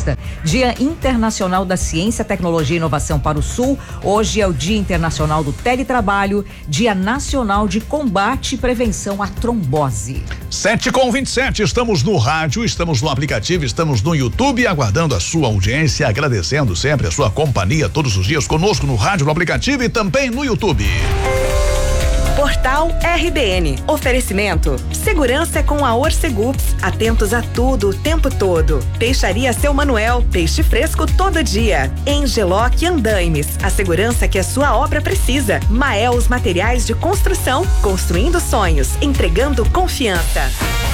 Sexta. Dia Internacional da Ciência, Tecnologia e Inovação para o Sul. Hoje é o Dia Internacional do Teletrabalho, Dia Nacional de Combate e Prevenção à Trombose. 7h27, estamos no rádio, estamos no aplicativo, estamos no YouTube, aguardando a sua audiência, agradecendo sempre a sua companhia todos os dias conosco no rádio, no aplicativo e também no YouTube. Portal RBN. Oferecimento. Segurança é com a Orcegups. Atentos a tudo, o tempo todo. Peixaria Seu Manuel. Peixe fresco todo dia. Engeloc Andaimes. A segurança que a sua obra precisa. Maels Materiais de Construção. Construindo sonhos. Entregando confiança.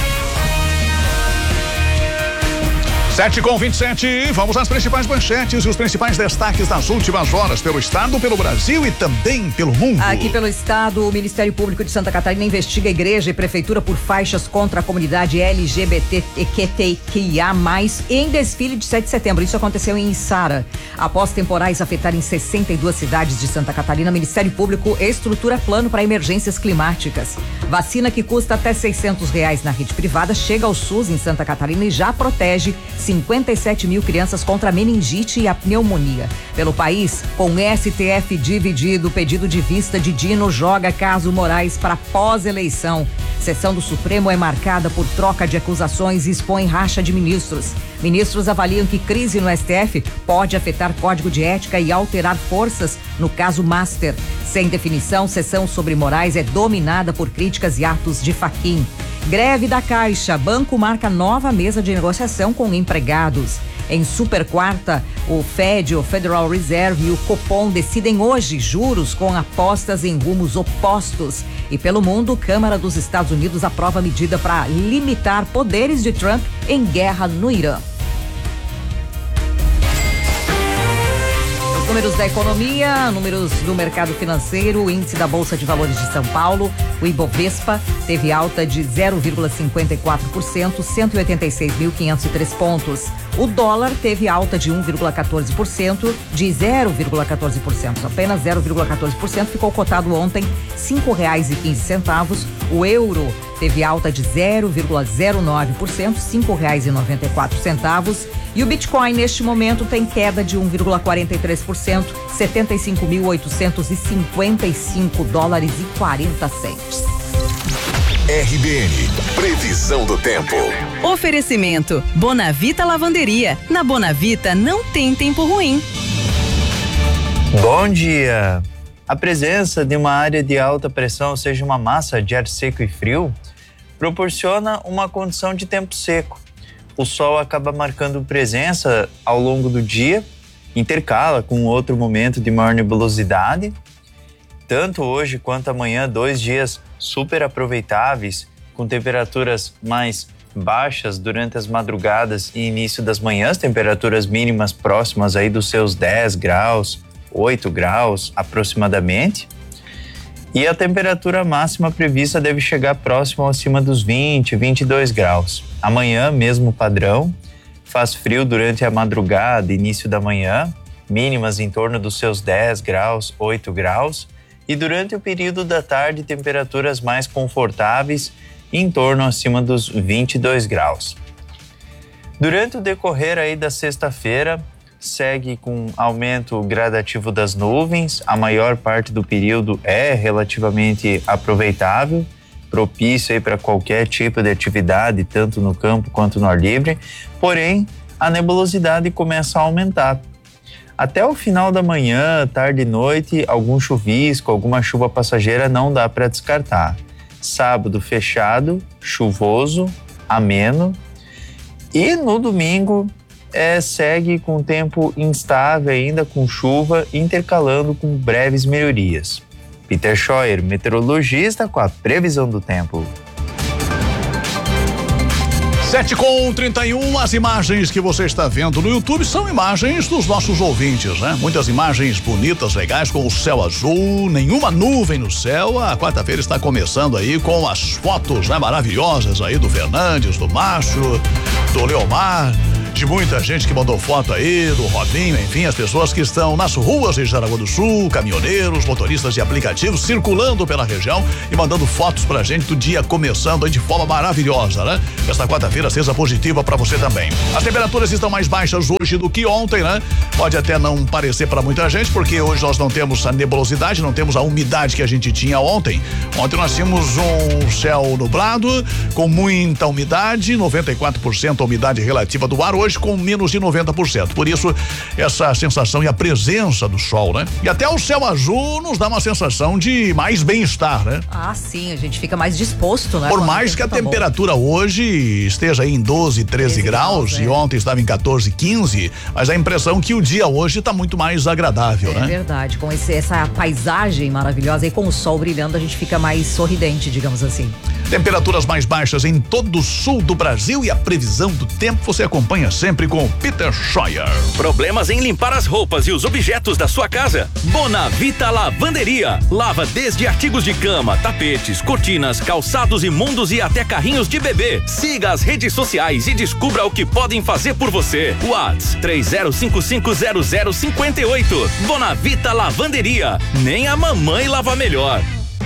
7h27, vamos às principais manchetes e os principais destaques das últimas horas pelo estado, pelo Brasil e também pelo mundo. Aqui pelo estado, o Ministério Público de Santa Catarina investiga a igreja e prefeitura por faixas contra a comunidade LGBTQIA+, em desfile de 7 de setembro. Isso aconteceu em Içara. Após temporais afetarem 62 cidades de Santa Catarina, o Ministério Público estrutura plano para emergências climáticas. Vacina que custa até R$600 na rede privada chega ao SUS em Santa Catarina e já protege 57 mil crianças contra a meningite e a pneumonia. Pelo país, com o STF dividido, o pedido de vista de Dino joga caso Moraes para pós-eleição. Sessão do Supremo é marcada por troca de acusações e expõe racha de ministros. Ministros avaliam que crise no STF pode afetar código de ética e alterar forças no caso Master. Sem definição, sessão sobre Moraes é dominada por críticas e atos de Fachin. Greve da Caixa. Banco marca nova mesa de negociação com empregados. Em super quarta, o FED, o Federal Reserve e o Copom decidem hoje juros com apostas em rumos opostos. E pelo mundo, Câmara dos Estados Unidos aprova medida para limitar poderes de Trump em guerra no Irã. Números da economia, números do mercado financeiro, o índice da Bolsa de Valores de São Paulo, o Ibovespa teve alta de 0,54%, 186.503 pontos. O dólar teve alta de 1,14%, de 0,14%, apenas 0,14%, ficou cotado ontem R$5,15. O euro teve alta de 0,09%, R$5,94. E o Bitcoin neste momento tem queda de 1,43%, $75.855,40. RBN, previsão do tempo. Oferecimento, Bonavita Lavanderia. Na Bonavita não tem tempo ruim. Bom dia! A presença de uma área de alta pressão, ou seja, uma massa de ar seco e frio, proporciona uma condição de tempo seco. O sol acaba marcando presença ao longo do dia, intercala com outro momento de maior nebulosidade. Tanto hoje quanto amanhã, 2 dias super aproveitáveis, com temperaturas mais baixas durante as madrugadas e início das manhãs, temperaturas mínimas próximas aí dos seus 10 graus, 8 graus aproximadamente. E a temperatura máxima prevista deve chegar próximo acima dos 20, 22 graus. Amanhã, mesmo padrão, faz frio durante a madrugada, início da manhã, mínimas em torno dos seus 10 graus, 8 graus. E durante o período da tarde, temperaturas mais confortáveis, em torno acima dos 22 graus. Durante o decorrer aí da sexta-feira, segue com aumento gradativo das nuvens, a maior parte do período é relativamente aproveitável, propício aí para qualquer tipo de atividade, tanto no campo quanto no ar livre, porém a nebulosidade começa a aumentar. Até o final da manhã, tarde e noite, algum chuvisco, alguma chuva passageira não dá para descartar. Sábado fechado, chuvoso, ameno, e no domingo segue com tempo instável ainda, com chuva, intercalando com breves melhorias. Peter Scheuer, meteorologista, com a previsão do tempo. 7h31, as imagens que você está vendo no YouTube são imagens dos nossos ouvintes, né? Muitas imagens bonitas, legais, com o céu azul, nenhuma nuvem no céu. A quarta-feira está começando aí com as fotos, né, maravilhosas aí do Fernandes, do Márcio, do Leomar. de muita gente que mandou foto aí, do Robinho, enfim, as pessoas que estão nas ruas de Jaraguá do Sul, caminhoneiros, motoristas de aplicativos, circulando pela região e mandando fotos pra gente do dia começando aí de forma maravilhosa, né? Esta quarta-feira seja positiva pra você também. As temperaturas estão mais baixas hoje do que ontem, né? Pode até não parecer pra muita gente, porque hoje nós não temos a nebulosidade, não temos a umidade que a gente tinha ontem. Ontem nós tínhamos um céu nublado, com muita umidade, 94% a umidade relativa do ar, hoje com menos de 90%. Por isso, essa sensação e a presença do sol, né? E até o céu azul nos dá uma sensação de mais bem-estar, né? Ah, sim, a gente fica mais disposto, né? Por mais que a temperatura hoje esteja em 12, 13 graus, e ontem estava em 14, 15, mas a impressão que o dia hoje está muito mais agradável, né? É verdade, com essa paisagem maravilhosa e com o sol brilhando, a gente fica mais sorridente, digamos assim. Temperaturas mais baixas em todo o sul do Brasil e a previsão do tempo você acompanha sempre com o Peter Scheuer. Problemas em limpar as roupas e os objetos da sua casa? Bonavita Lavanderia. Lava desde artigos de cama, tapetes, cortinas, calçados imundos e até carrinhos de bebê. Siga as redes sociais e descubra o que podem fazer por você. WhatsApp 30550058. Bonavita Lavanderia. Nem a mamãe lava melhor.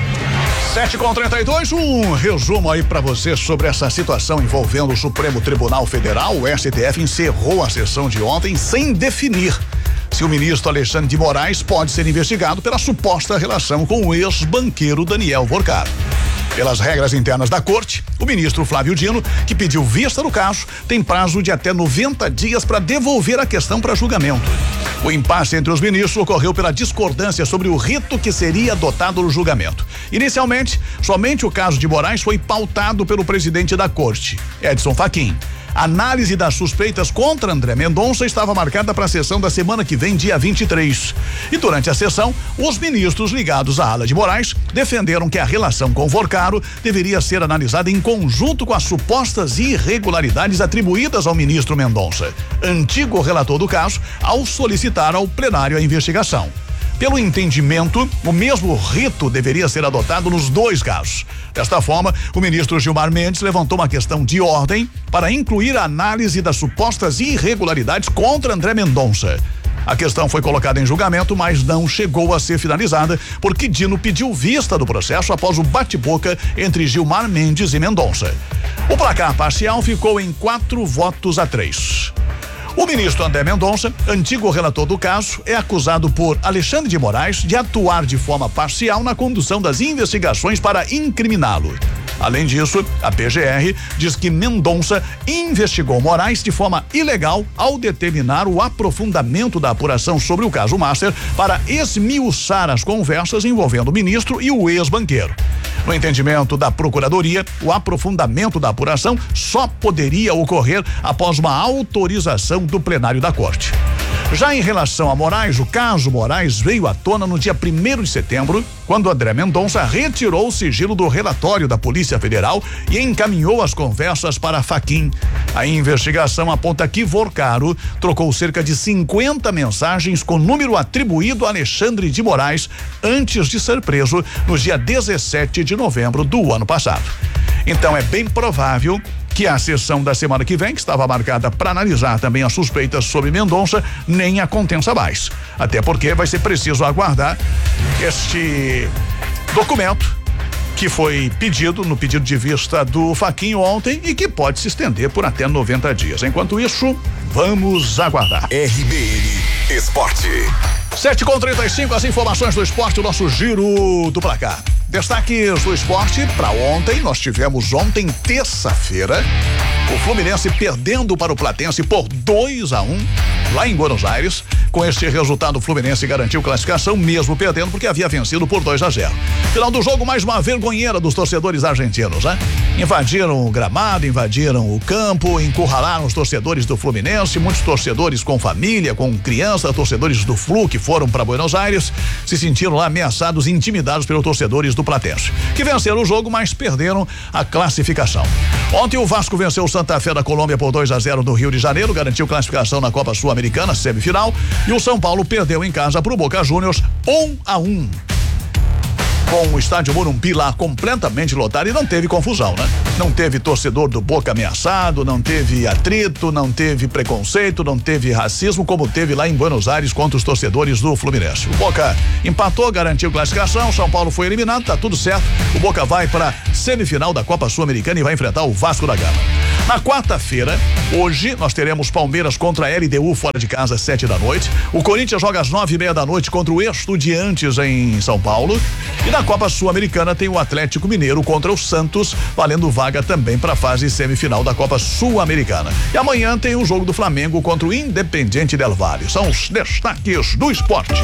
7h32, um resumo aí pra você sobre essa situação envolvendo o Supremo Tribunal Federal. O STF encerrou a sessão de ontem sem definir se o ministro Alexandre de Moraes pode ser investigado pela suposta relação com o ex-banqueiro Daniel Vorcaro. Pelas regras internas da corte, o ministro Flávio Dino, que pediu vista do caso, tem prazo de até 90 dias para devolver a questão para julgamento. O impasse entre os ministros ocorreu pela discordância sobre o rito que seria adotado no julgamento. Inicialmente, somente o caso de Moraes foi pautado pelo presidente da corte, Edson Fachin. A análise das suspeitas contra André Mendonça estava marcada para a sessão da semana que vem, dia 23. E durante a sessão, os ministros ligados à ala de Moraes defenderam que a relação com Vorcaro deveria ser analisada em conjunto com as supostas irregularidades atribuídas ao ministro Mendonça, antigo relator do caso, ao solicitar ao plenário a investigação. Pelo entendimento, o mesmo rito deveria ser adotado nos dois casos. Desta forma, o ministro Gilmar Mendes levantou uma questão de ordem para incluir a análise das supostas irregularidades contra André Mendonça. A questão foi colocada em julgamento, mas não chegou a ser finalizada, porque Dino pediu vista do processo após o bate-boca entre Gilmar Mendes e Mendonça. O placar parcial ficou em 4-3. O ministro André Mendonça, antigo relator do caso, é acusado por Alexandre de Moraes de atuar de forma parcial na condução das investigações para incriminá-lo. Além disso, a PGR diz que Mendonça investigou Moraes de forma ilegal ao determinar o aprofundamento da apuração sobre o caso Master para esmiuçar as conversas envolvendo o ministro e o ex-banqueiro. No entendimento da Procuradoria, o aprofundamento da apuração só poderia ocorrer após uma autorização do plenário da Corte. Já em relação a Moraes, o caso Moraes veio à tona no dia 1º de setembro, quando André Mendonça retirou o sigilo do relatório da Polícia Federal e encaminhou as conversas para Fachin. A investigação aponta que Vorcaro trocou cerca de 50 mensagens com número atribuído a Alexandre de Moraes antes de ser preso no dia 17 de novembro do ano passado. Então é bem provável que a sessão da semana que vem, que estava marcada para analisar também as suspeitas sobre Mendonça, nem aconteça mais. Até porque vai ser preciso aguardar este documento que foi pedido no pedido de vista do Fachin ontem e que pode se estender por até 90 dias. Enquanto isso, vamos aguardar. RBN Esporte. 7h35, as informações do esporte, o nosso giro do placar. Destaques do esporte para ontem, nós tivemos ontem, terça-feira, o Fluminense perdendo para o Platense por 2-1 lá em Buenos Aires. Com este resultado, o Fluminense garantiu classificação, mesmo perdendo, porque havia vencido por 2-0. Final do jogo, mais uma vergonheira dos torcedores argentinos, né? Invadiram o gramado, invadiram o campo, encurralaram os torcedores do Fluminense, muitos torcedores com família, com criança, torcedores do Flu que foram para Buenos Aires, se sentiram lá ameaçados e intimidados pelos torcedores do Platense, que venceram o jogo, mas perderam a classificação. Ontem o Vasco venceu o Santa Fé da Colômbia por 2-0 no Rio de Janeiro, garantiu classificação na Copa Sul-Americana, semifinal, e o São Paulo perdeu em casa para o Boca Juniors 1-1. com o estádio Morumbi lá completamente lotado e não teve confusão, né? Não teve torcedor do Boca ameaçado, não teve atrito, não teve preconceito, não teve racismo, como teve lá em Buenos Aires contra os torcedores do Fluminense. O Boca empatou, garantiu classificação, São Paulo foi eliminado, tá tudo certo. O Boca vai para semifinal da Copa Sul-Americana e vai enfrentar o Vasco da Gama. Na quarta-feira, hoje, nós teremos Palmeiras contra a LDU fora de casa às 7 da noite. O Corinthians joga às 9:30 da noite contra o Estudiantes em São Paulo. E na Copa Sul-Americana tem o Atlético Mineiro contra o Santos, valendo vaga também para a fase semifinal da Copa Sul-Americana. E amanhã tem o jogo do Flamengo contra o Independiente del Valle. São os destaques do esporte.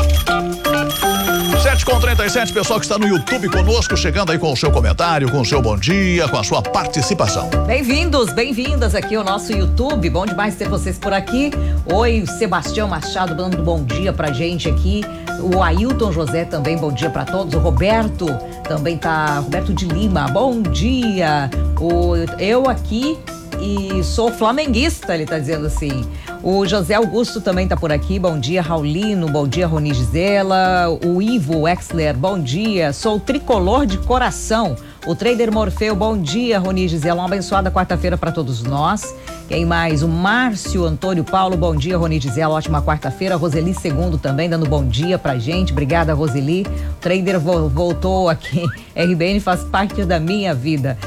7:37, pessoal que está no YouTube conosco, chegando aí com o seu comentário, com o seu bom dia, com a sua participação. Bem-vindos, bem-vindas aqui ao nosso YouTube. Bom demais ter vocês por aqui. Oi, o Sebastião Machado dando bom dia pra gente aqui. O Ailton José também, bom dia pra todos. O Roberto também tá, Roberto de Lima, bom dia. Eu aqui e sou flamenguista, ele tá dizendo assim. O José Augusto também tá por aqui, bom dia. Raulino, bom dia. Roni Gisela, o Ivo Wexler, bom dia. Sou tricolor de coração. O Trader Morfeu, bom dia. Roni Gisela, uma abençoada quarta-feira para todos nós. Quem mais? O Márcio Antônio Paulo, bom dia. Roni Gisela, ótima quarta-feira. Roseli Segundo também dando bom dia pra gente. Obrigada, Roseli. O Trader voltou aqui. RBN faz parte da minha vida.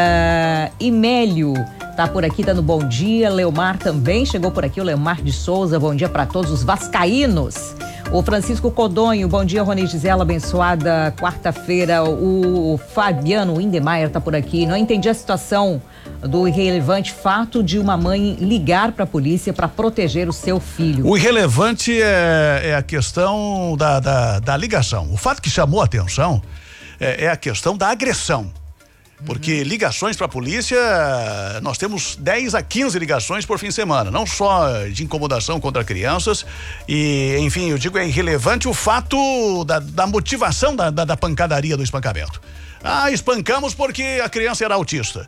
Imélio tá por aqui dando bom dia. Leomar também chegou por aqui. O Leomar de Souza, bom dia para todos os vascaínos. O Francisco Codonho, bom dia, Roni Gisela, abençoada quarta-feira. O Fabiano Windemeyer tá por aqui. Não entendi a situação do irrelevante fato de uma mãe ligar para a polícia para proteger o seu filho. O irrelevante é a questão da ligação. O fato que chamou a atenção é a questão da agressão. Porque ligações para a polícia, nós temos 10 a 15 ligações por fim de semana, não só de incomodação contra crianças e, enfim, eu digo, é irrelevante o fato da motivação da pancadaria, do espancamento. Espancamos porque a criança era autista.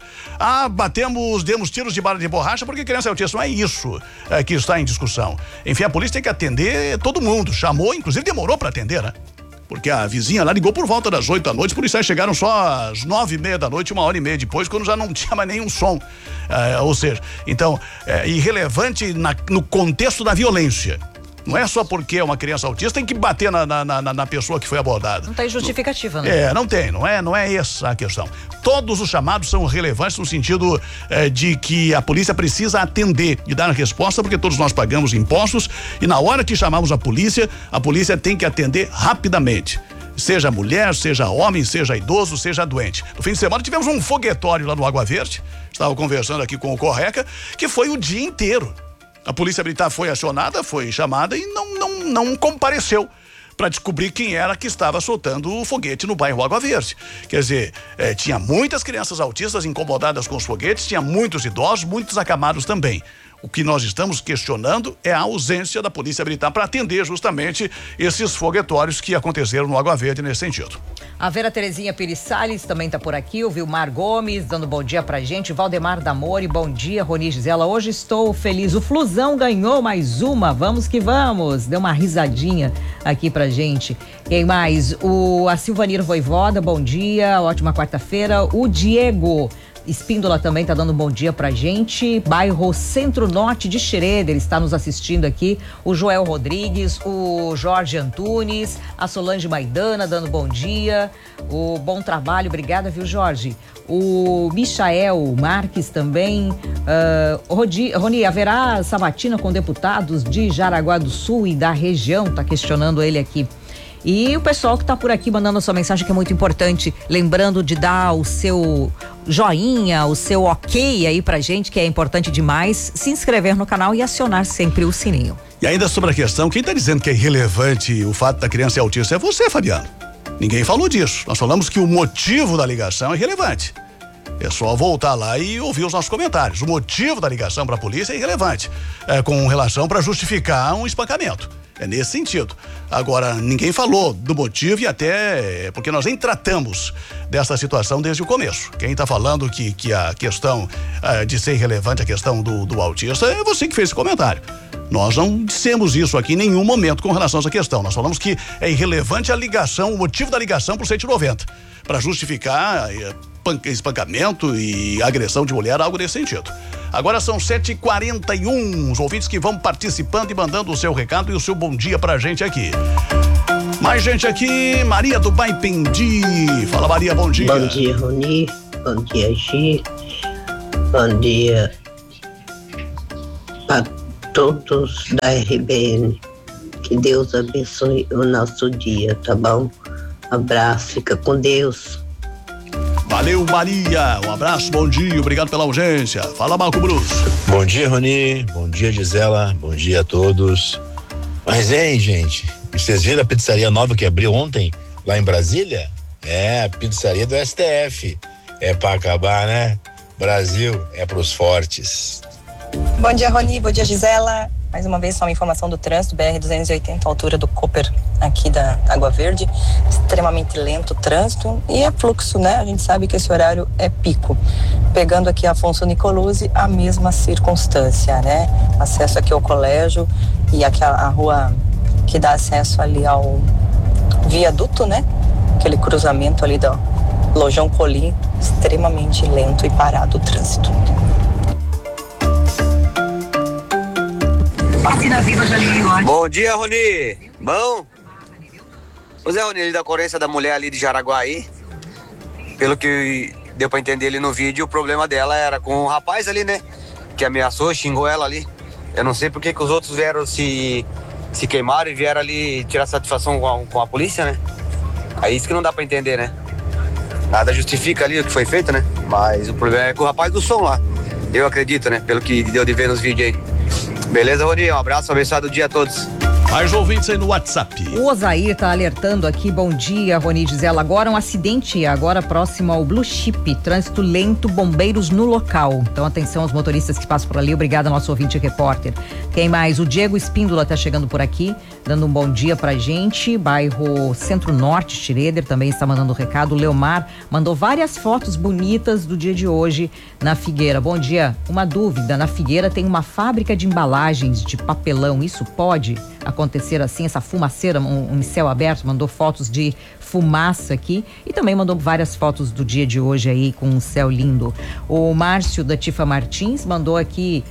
Demos tiros de bala de borracha porque a criança é autista. Não é isso que está em discussão. Enfim, a polícia tem que atender todo mundo. Chamou, inclusive demorou para atender, né? Porque a vizinha lá ligou por volta das 8 da noite, os policiais chegaram só às 9:30 da noite, 1h30 depois, quando já não tinha mais nenhum som. Ou seja, então, irrelevante no contexto da violência. Não é só porque é uma criança autista, tem que bater na pessoa que foi abordada. Não tem justificativa, né? Não é essa a questão. Todos os chamados são relevantes no sentido de que a polícia precisa atender e dar resposta, porque todos nós pagamos impostos e na hora que chamamos a polícia tem que atender rapidamente. Seja mulher, seja homem, seja idoso, seja doente. No fim de semana tivemos um foguetório lá no Água Verde, estava conversando aqui com o Correca, que foi o dia inteiro. A polícia militar foi acionada, foi chamada e não compareceu para descobrir quem era que estava soltando o foguete no bairro Água Verde. Quer dizer, tinha muitas crianças autistas incomodadas com os foguetes, tinha muitos idosos, muitos acamados também. O que nós estamos questionando é a ausência da polícia militar para atender justamente esses foguetórios que aconteceram no Água Verde nesse sentido. A Vera Terezinha Pires Salles também está por aqui, o Vilmar Gomes dando bom dia pra gente, Valdemar Damori, bom dia, Roni Gisela, hoje estou feliz, o Flusão ganhou mais uma, vamos que vamos, deu uma risadinha aqui pra gente. Quem mais? A Silvanir Voivoda, bom dia, ótima quarta-feira, o Diego Espíndola também tá dando um bom dia pra gente. Bairro Centro-Norte de Xereder está nos assistindo aqui. O Joel Rodrigues, o Jorge Antunes, a Solange Maidana dando bom dia. O bom trabalho, obrigada, viu, Jorge? O Michael Marques também. Roni, haverá sabatina com deputados de Jaraguá do Sul e da região? Tá questionando ele aqui. E o pessoal que tá por aqui mandando a sua mensagem, que é muito importante, lembrando de dar o seu joinha, o seu ok aí pra gente, que é importante demais, se inscrever no canal e acionar sempre o sininho. E ainda sobre a questão, quem tá dizendo que é irrelevante o fato da criança ser autista é você, Fabiano. Ninguém falou disso. Nós falamos que o motivo da ligação é irrelevante. É só voltar lá e ouvir os nossos comentários. O motivo da ligação para a polícia é irrelevante, com relação para justificar um espancamento. É nesse sentido. Agora, ninguém falou do motivo e até porque nós nem tratamos dessa situação desde o começo. Quem está falando que a questão de ser irrelevante, a questão do autista, é você que fez esse comentário. Nós não dissemos isso aqui em nenhum momento com relação a essa questão. Nós falamos que é irrelevante a ligação, o motivo da ligação pro 190, para justificar espancamento e agressão de mulher, algo nesse sentido. Agora são 7h41, os ouvintes que vão participando e mandando o seu recado e o seu bom dia pra gente aqui. Mais gente aqui, Maria do Baipendi. Fala, Maria, bom dia. Bom dia, Rony. Bom dia, Gi. Bom dia a todos da RBN. Que Deus abençoe o nosso dia, tá bom? Abraço, fica com Deus. Valeu, Maria. Um abraço, bom dia, obrigado pela audiência. Fala, Marco Bruce. Bom dia, Rony. Bom dia, Gisela. Bom dia a todos. Mas, hein, gente, vocês viram a pizzaria nova que abriu ontem lá em Brasília? É, a pizzaria do STF. É pra acabar, né? Brasil é pros fortes. Bom dia, Rony. Bom dia, Gisela. Mais uma vez, só uma informação do trânsito, BR-280, altura do Cooper, aqui da Água Verde. Extremamente lento o trânsito e é fluxo, né? A gente sabe que esse horário é pico. Pegando aqui Afonso Nicoluzzi, a mesma circunstância, né? Acesso aqui ao colégio e aqui a rua que dá acesso ali ao viaduto, né? Aquele cruzamento ali do Lojão Colim, extremamente lento e parado o trânsito. Bom dia, Rony. Bom? Pois é, Rony, ele da ocorrência da mulher ali de Jaraguá aí. Pelo que deu pra entender ali no vídeo, o problema dela era com o rapaz ali, né? Que ameaçou, xingou ela ali. Eu não sei por que os outros vieram se queimaram e vieram ali tirar satisfação com a polícia, né? É isso que não dá pra entender, né? Nada justifica ali o que foi feito, né? Mas o problema é com o rapaz do som lá. Eu acredito, né? Pelo que deu de ver nos vídeos aí. Beleza, Rony? Um abraço, abençoado dia a todos. Mais ouvintes aí no WhatsApp. O Osair tá alertando aqui, bom dia, Rony, Gisela. Agora um acidente, agora próximo ao Blue Chip, trânsito lento, bombeiros no local. Então atenção aos motoristas que passam por ali, obrigada nosso ouvinte repórter. Quem mais? O Diego Espíndola tá chegando por aqui, dando um bom dia pra gente, bairro Centro-Norte, Schroeder, também está mandando recado. O Leomar mandou várias fotos bonitas do dia de hoje na Figueira. Bom dia, uma dúvida, na Figueira tem uma fábrica de embalagens de papelão, isso pode acontecer assim, essa fumaceira, um céu aberto, mandou fotos de fumaça aqui e também mandou várias fotos do dia de hoje aí com um céu lindo. O Márcio da Tifa Martins mandou aqui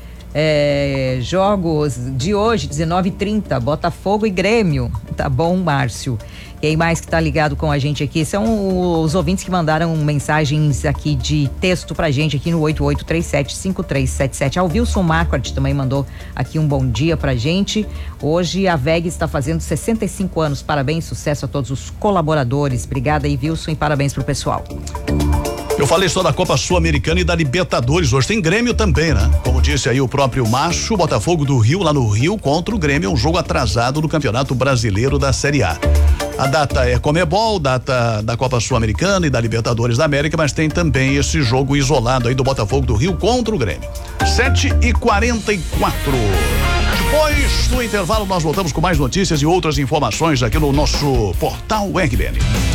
jogos de hoje, 19h30, Botafogo e Grêmio. Tá bom, Márcio. Quem mais que tá ligado com a gente aqui? São os ouvintes que mandaram mensagens aqui de texto pra gente aqui no 8837-5377. A Wilson Marquardt também mandou aqui um bom dia pra gente. Hoje a VEG está fazendo 65 anos. Parabéns, sucesso a todos os colaboradores. Obrigada aí, Wilson, e parabéns pro pessoal. Eu falei só da Copa Sul-Americana e da Libertadores. Hoje tem Grêmio também, né? Como disse aí o próprio Macho, Botafogo do Rio, lá no Rio, contra o Grêmio, um jogo atrasado do Campeonato Brasileiro da Série A. A data é Comebol, data da Copa Sul-Americana e da Libertadores da América, mas tem também esse jogo isolado aí do Botafogo do Rio contra o Grêmio. 7h44. Depois do intervalo, nós voltamos com mais notícias e outras informações aqui no nosso portal RBN.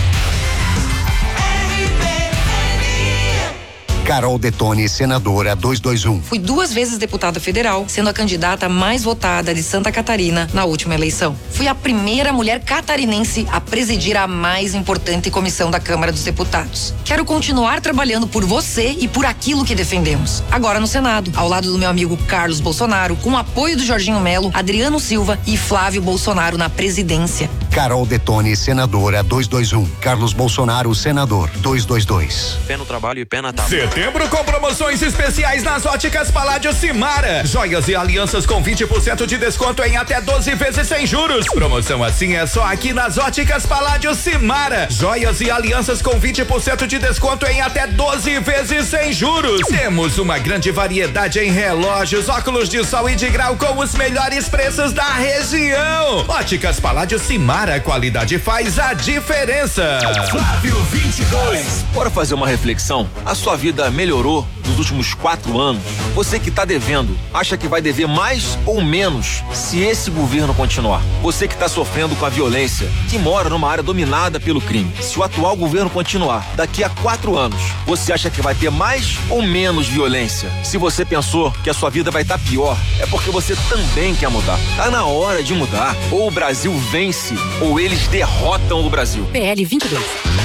Carol Detoni, senadora 221. Fui 2 vezes deputada federal, sendo a candidata mais votada de Santa Catarina na última eleição. Fui a primeira mulher catarinense a presidir a mais importante comissão da Câmara dos Deputados. Quero continuar trabalhando por você e por aquilo que defendemos. Agora no Senado, ao lado do meu amigo Carlos Bolsonaro, com o apoio do Jorginho Melo, Adriano Silva e Flávio Bolsonaro na presidência. Carol Detoni, senadora 221. Carlos Bolsonaro, senador 222. Pé no trabalho e pé na tábua. Setembro com promoções especiais nas Óticas Paládio Simara. Joias e alianças com 20% de desconto em até 12 vezes sem juros. Promoção assim é só aqui nas Óticas Paládio Simara. Joias e alianças com 20% de desconto em até 12 vezes sem juros. Temos uma grande variedade em relógios, óculos de sol e de grau com os melhores preços da região. Óticas Paládio Simara, qualidade faz a diferença. Flávio 22. Bora fazer uma reflexão? A sua vida melhorou nos últimos 4 anos? Você que está devendo, acha que vai dever mais ou menos se esse governo continuar? Você que está sofrendo com a violência, que mora numa área dominada pelo crime, se o atual governo continuar, daqui a 4 anos, você acha que vai ter mais ou menos violência? Se você pensou que a sua vida vai estar pior, é porque você também quer mudar. Tá na hora de mudar. Ou o Brasil vence, ou eles derrotam o Brasil. PL 22.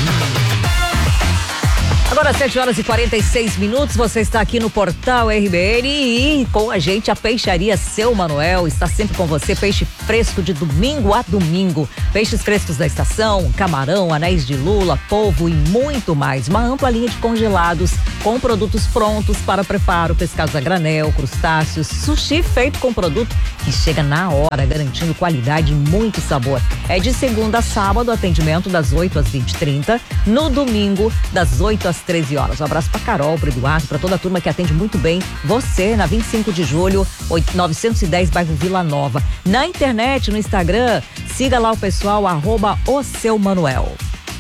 Agora 7h46, você está aqui no Portal RBN e com a gente a Peixaria Seu Manuel está sempre com você, peixe fresco de domingo a domingo, peixes frescos da estação, camarão, anéis de lula, polvo e muito mais, uma ampla linha de congelados com produtos prontos para preparo, pescados a granel, crustáceos, sushi feito com produto que chega na hora, garantindo qualidade e muito sabor. É de segunda a sábado, atendimento das 8 às 20h30, no domingo das 8 às 13 horas. Um abraço pra Carol, pro Eduardo, pra toda a turma que atende muito bem você na 25 de julho, 910, bairro Vila Nova. Na internet, no Instagram, siga lá o pessoal, @o_seu_manuel.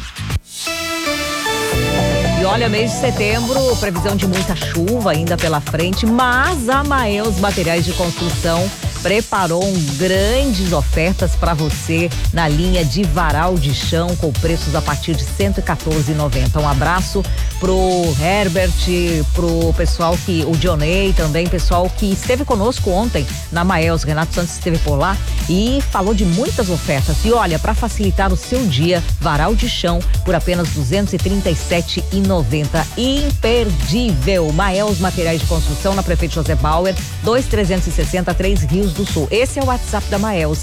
E olha, mês de setembro, previsão de muita chuva ainda pela frente, mas a Maeus Materiais de Construção preparou grandes ofertas para você na linha de varal de chão com preços a partir de R$114,90. Um abraço pro Herbert, pro pessoal o Dionei também, pessoal que esteve conosco ontem na Maeus. Renato Santos esteve por lá e falou de muitas ofertas. E olha, para facilitar o seu dia, varal de chão por apenas R$237,90. Imperdível. Maeus Materiais de Construção na Prefeito José Bauer, 2360, 3 Rios do Sul. Esse é o WhatsApp da Maeus,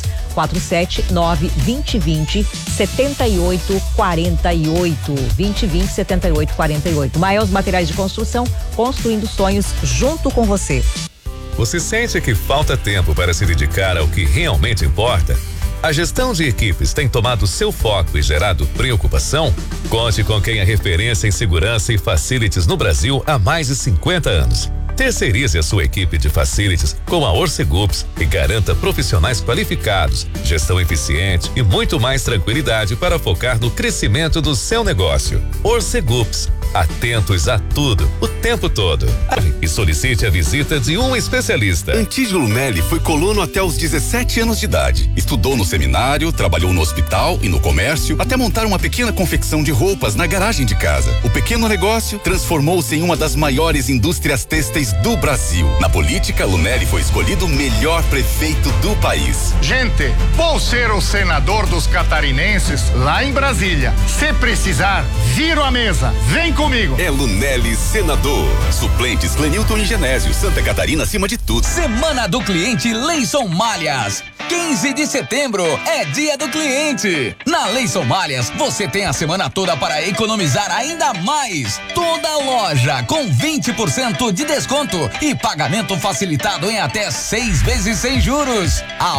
479-2020-7848. 2020-7848. Maeus Materiais de Construção, construindo sonhos junto com você. Você sente que falta tempo para se dedicar ao que realmente importa? A gestão de equipes tem tomado seu foco e gerado preocupação? Conte com quem é referência em segurança e facilities no Brasil há mais de 50 anos. Terceirize a sua equipe de facilities com a Orcegups e garanta profissionais qualificados, gestão eficiente e muito mais tranquilidade para focar no crescimento do seu negócio. Orcegups, atentos a tudo, o tempo todo. E solicite a visita de um especialista. Antídio Lunelli foi colono até os 17 anos de idade. Estudou no seminário, trabalhou no hospital e no comércio, até montar uma pequena confecção de roupas na garagem de casa. O pequeno negócio transformou-se em uma das maiores indústrias têxteis do Brasil. Na política, Lunelli foi escolhido o melhor prefeito do país. Gente, vou ser o senador dos catarinenses lá em Brasília. Se precisar, viro a mesa. Vem comigo. É Lunelli senador. Suplentes Clenilton e Genésio. Santa Catarina acima de tudo. Semana do Cliente Leison Malhas. 15 de setembro é dia do cliente. Na Leison Malhas, você tem a semana toda para economizar ainda mais. Toda loja com 20% de desconto e pagamento facilitado em até 6 vezes sem juros.